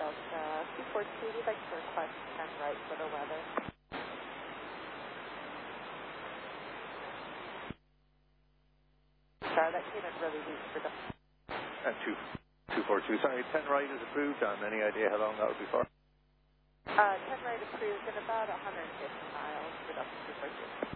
Delta 242, we'd like to request 10 right for the weather. Sorry, that came in really weak for the... 242, sorry, 10 right is approved, and any idea how long that would be for? 10 right approved in about 150 miles for Delta 242.